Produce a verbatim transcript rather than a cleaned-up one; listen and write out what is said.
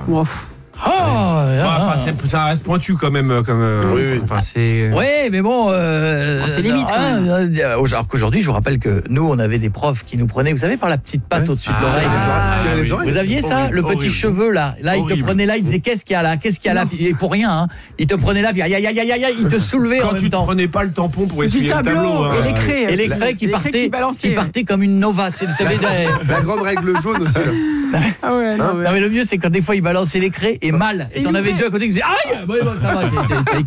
Ouf. Oh, ouais. Bah, enfin, c'est, ça reste pointu quand même. Comme, euh, Oui, oui. Enfin, c'est... Oui, mais bon... Euh, c'est limite, quand même. euh, alors qu'aujourd'hui, je vous rappelle que nous, on avait des profs qui nous prenaient, vous savez, par la petite patte Ouais. au-dessus de Ah, l'oreille. Ah, tirer les oui. oreilles. Vous aviez ça, Horrible, le petit horrible. cheveu là. Là, il te Horrible. prenait là, il disait qu'est-ce qu'il y a là, qu'est-ce qu'il y a là, et pour rien, hein. Il te prenait là, puis aïe aïe aïe aïe aïe, il te soulevait Quand en tu même te temps. prenais pas le tampon pour Du essuyer tableau, le tableau. hein. et les craies. Et les aussi. craies qui Les partaient, qui balançaient. qui partaient comme une nova. Tu sais, vous savez, des- La grande règle jaune aussi, là. Ah ouais, non, Hein ouais. Non mais le mieux c'est quand des fois il balançait les craies et mal. Et Et t'en il avais loupait. deux à côté qui disaient aïe, bon, bon, ça va.